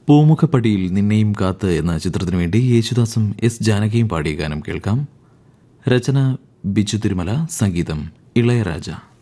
പൂമുഖപ്പടിയിൽ നിന്നെയും കാത്ത് എന്ന ചിത്രത്തിനു വേണ്ടി യേശുദാസും എസ് ജാനകിയും പാടിയ ഗാനം കേൾക്കാം. രചന ബിജു തിരുമല, സംഗീതം ഇളയരാജ.